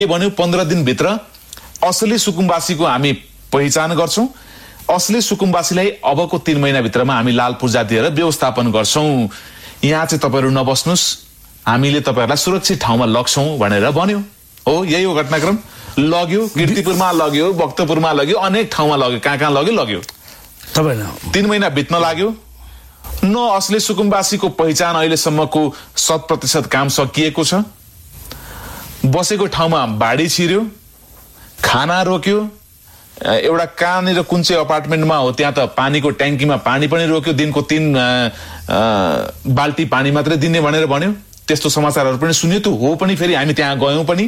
के भन्यो 15 दिनभित्र असली सुकुम्बासीको हामी पहिचान गर्छौं। असली सुकुम्बासीलाई अबको 3 महिनाभित्रमा हामी लाल पूर्जा दिएर व्यवस्थापन गर्छौं। यहाँ चाहिँ तपाईहरु नबस्नुस्, हामीले तपाईहरुलाई सुरक्षित ठाउँमा लग्छौं भनेर भन्यो। हो, यही हो घटनाक्रम। लग्यो, कीर्तिपुरमा लग्यो, भक्तपुरमा लग्यो, अनेक ठाउँमा लग्यो, कहाँ लग्यो। तपाईलाई 3 महिना बित्न लाग्यो। न असली सुकुम्बासीको पहिचान अहिलेसम्मको 100% काम सकिएको छ। बसेको ठाउँमा बाढी छिर्यो, खाना रोक्यो, एउटा कहाँनिर कुन चाहिँ अपार्टमेन्टमा हो त्यहाँ त पानीको ट्याङ्कीमा पानी पनि रोक्यो, दिनको 3 बाल्टी पानी मात्रै दिने भनेर भन्यो। त्यस्तो समाचारहरू पनि सुन्यो। त्यो हो पनि, फेरि हामी त्यहाँ गयौं पनि।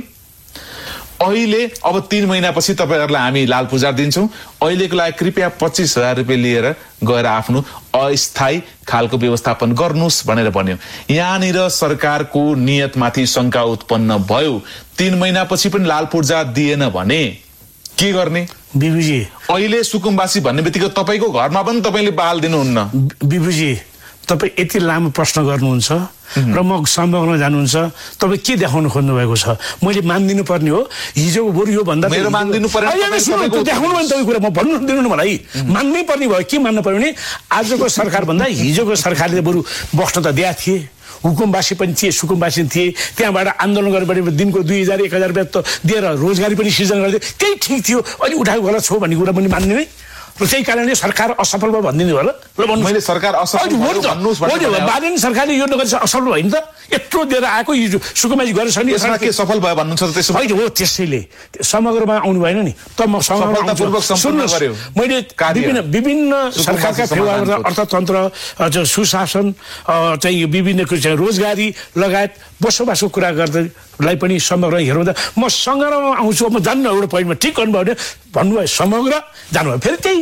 अहिले अब 3 महिनापछि तपाईहरुलाई हामी लाल पूजा दिन्छौं। अहिलेको लागि कृपया 25,000 रुपैयाँ लिएर गएर आफ्नो अस्थायी खालको व्यवस्थापन गर्नुस् भनेर भन्यो। यहाँनिर सरकारको नियतमाथि शंका उत्पन्न भयो। 3 महिनापछि पनि लाल पूजा दिएन भने के गर्ने? बिबुजी, अहिले सुकुम्बासी भन्ने बित्तिकै तपाईको घरमा पनि तपाईले बाल दिनुहुन्न। बिबुजी, तपाई यति लामो प्रश्न गर्नुहुन्छ र म सम्भावना जानुहुन्छ। तपाई के देखाउन खोज्नु भएको छ? मैले मान्दिनु पर्ने हो। हिजो बरु यो भन्दा मेरो मान्दिनु पर्ने देखाउनु भने तपाईको कुरा म भन्नु दिनु मलाई मान्नै पर्ने भयो। के मान्न पर्यो भने आजको सरकार भन्दा हिजोको सरकारले बरु बस्न त दिया थिए। हुकुमवासी पनि थिए, सुकुम्बासी थिए। त्यहाँबाट आन्दोलन गरेर दिनको 2,000 1,000 रुपैयाँ त दिएर रोजगारी पनि सृजना गर्दै केही ठीक थियो। अहिले उठाएको गलत छ भन्ने कुरा पनि मान्ने नै। र त्यही कारणले सरकार असफल भयो भनिदिनु होला। ल भन्नु, मैले सरकार असफल भन्नुस् भन्नु बालेन सरकारले यो नगरी असफल भयो नि त। यत्रो दिएर आएको यो सुकुम्बासी गरेछ नि, यसमा के सफल भयो भन्नुहुन्छ त? त्यसो होइन हो, त्यसैले समग्रमा आउनु भएन नि। त म सफलतापूर्वक सम्पन्न गर्यो। मैले विभिन्न सरकारका फेवामा अर्थतन्त्र, सुशासन, चाहिँ विभिन्न रोजगारी लगायत बसोबासको कुरा गर्दैलाई पनि समग्र हेर्दा म संग्रहमा आउँछु। म जान्नु एउटा पोइन्टमा ठिक गर्नुभयो भने भन्नुभयो समग्र जानुभयो। फेरि त्यही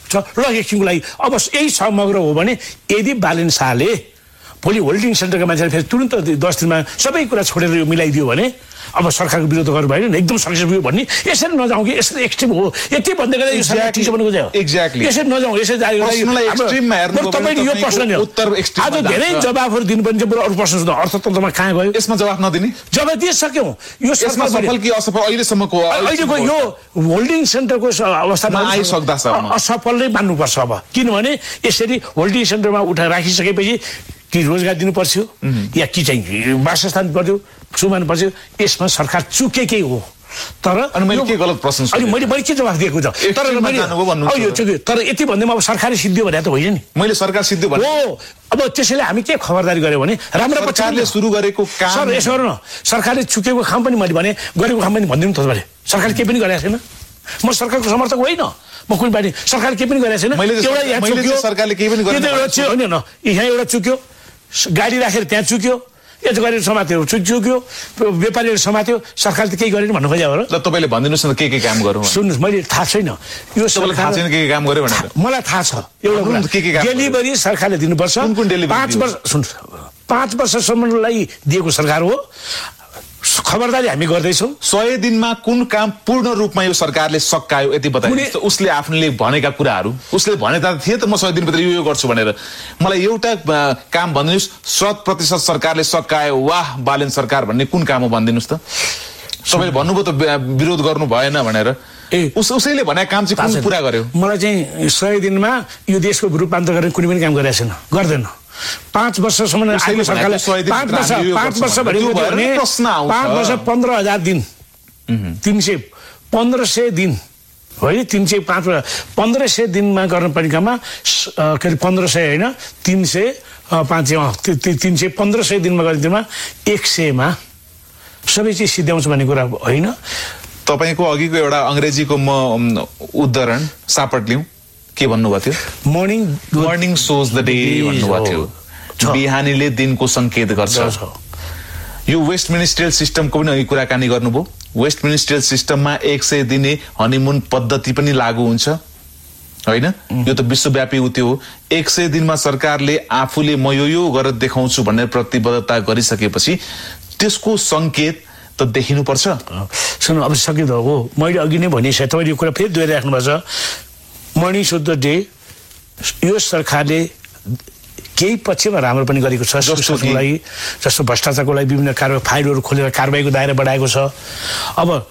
ल एकछिनको लागि अब यही समग्र हो भने यदि बालेन शाहले भोलि होल्डिङ सेन्टरका मान्छेले फेरि तुरन्त 10 दिनमा सबै कुरा छोडेर यो मिलाइदियो भने अब सरकारको विरोध गर्नु भएन, एकदम सक्सेसफुल भन्ने। यसरी नजाउँ कि यसरी एक्सट्रिम हो, यति भन्दै गर्दा यो सरकार ठिक छ भन्नु खोज्यो। एक्ज्याक्टली यसरी नजाउँ, यसरी जारी एक्सट्रिममा हेर्नु तपाईले यो प्रश्न उत्तर एक्सट्रिम आज धेरै जवाफहरु दिनुपर्ने छ। अरु प्रश्न सुन्नु, अर्थतन्त्रमा कहाँ गयो? यसमा जवाफ नदिने जवाफ दिइसक्यौ। यो यसमा सफल कि असफल अहिलेसम्मको अहिलेको यो होल्डिङ सेन्टरको अवस्थामा आइसक्दा छ असफल नै मान्नुपर्छ अब। किनभने यसरी होल्डिङ सेन्टरमा उठाएर राखिसकेपछि कि रोजगार दिनु पर्छ या कि चाहिँ वासस्थान पर्यो, सुमान पर्छ, यसमा सरकार चुकेकै हो। तर अनि मैले के गलत प्रश्न सोधेँ? अनि मैले के जवाफ दिएको छ? तर यति भन्दैमा अब सरकारी सिद्धियो भने त होइन नि। मैले सरकार सिद्धियो भने हो। अब त्यसैले हामी के खबरदारी गर्यो भने राम्रो सरकारले सुरु गरेको काम। सर यसो गर्नु न, सरकारले चुकेको काम पनि मैले भने, गरेको काम पनि भनिदिनु त तपाईँले। सरकारले केही पनि गरेको छैन। म सरकारको समर्थक होइन, म कुनै पार्टी सरकारले केही पनि गरेको छैन। सरकारले केही पनि गरेको होइन न, यहाँ एउटा चुक्यो, गाडी राखेर त्यहाँ चुक्यो, यस्तो गरेर समात्यो, चुक्यो, व्यापारीहरू समात्यो, सरकारले केही गरेन भन्नु खोज्यो होला। ल तपाईले भनिदिनुस् न के काम गरौँ? सुन्नुहोस्, मैले थाहा छैन यो सबैलाई थाहा छैन के काम गर्यो भनेर। मलाई थाहा छ एउटा के काम डेलिभरी सरकारले दिनुपर्छ। कुन डेलिभरी? 5 वर्ष सुन्नुहोस्, 5 वर्षसम्मलाई दिएको सरकार हो। खबरदारी हामी गर्दैछौँ। 100 दिनमा कुन काम पूर्ण रूपमा यो सरकारले सकायो यति बताइदिनुहोस्। उसले आफूले भनेका कुराहरू उसले भनेता थिए त म 100 दिनभित्र यो गर्छु भनेर। मलाई एउटा काम भनिदिनुहोस् 100% सरकारले सकायो, वाह बालेन सरकार भन्ने कुन काम हो भनिदिनुहोस् त। सबैले भन्नुभयो त विरोध गर्नु भएन भनेर। उसैले भनेको काम चाहिँ कुन पुरा गर्यो? मलाई चाहिँ 100 दिनमा यो देशको रूपान्तरण गर्ने कुनै पनि काम गरेको छैन, गर्दैन। 5 वर्षसम्म आएको सरकारले 5 वर्ष भनेको 5 वर्ष 15,000 दिन, 1500 दिन होइन, 1500 दिनमा गर्नुपर्ने काममा के अरे 1500 होइन 300 दिनमा गर्ने दिनमा 100मा सबै चिज सिद्ध्याउँछ भन्ने कुरा होइन। तपाईको अघिको एउटा अंग्रेजीको म उदाहरण सापट लिउँ। के भन्नुभएको थियो? मर्निङ सोज द डे भन्नुभएको थियो। बिहानीले दिनको संकेत गर्छ। यो वेस्ट मिनिस्ट्रियल सिस्टमको पनि अघि कुराकानी गर्नुभयो। वेस्ट मिनिस्ट्रियल सिस्टममा 100 दिने हनीमुन पद्धति पनि लागू हुन्छ होइन? यो त विश्वव्यापी उत्यो हो। 100 दिनमा सरकारले आफूले म यो गरेर देखाउँछु भन्ने प्रतिबद्धता गरिसकेपछि त्यसको संकेत त देखिनु पर्छ। सुन, अब सकिँद हो। मैले अघि नै भनिसकेँ, तपाईँले यो कुरा फेरि दोहोऱ्याइराख्नु भएको छ। मर्निङ सोज द डे यो सरकारले केही पक्षमा राम्रो पनि गरेको छ सुशासनको लागि, जस्तो भ्रष्टाचारको लागि विभिन्न फाइलहरू खोलेर कारबाहीको दायरा बढाएको छ। अब